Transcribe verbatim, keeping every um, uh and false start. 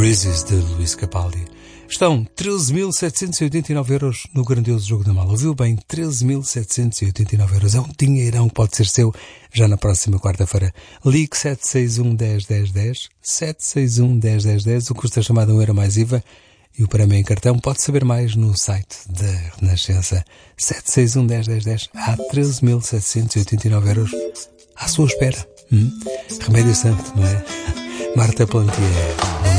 Breezes, de Luís Capaldi. Estão treze mil setecentos e oitenta e nove euros no grandioso jogo da mala. Ouviu bem? treze mil setecentos e oitenta e nove euros. É um dinheirão que pode ser seu já na próxima quarta-feira. Ligue sete seis um, dez, dez, dez. sete seis um, dez, dez, dez. O custo é chamado um euro mais I V A. E o prémio em cartão pode saber mais no site da Renascença. sete seis um, dez, dez, dez. Há treze mil setecentos e oitenta e nove euros à sua espera. Hum? Remédio santo, não é? Marta Plantier.